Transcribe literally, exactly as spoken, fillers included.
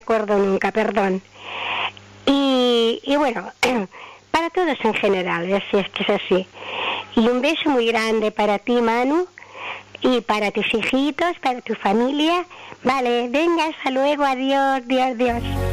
acuerdo nunca, perdón. Y, y bueno, para todos en general, si es que es así. Y un beso muy grande para ti, Manu, y para tus hijitos, para tu familia. Vale, venga, hasta luego, adiós, adiós, adiós.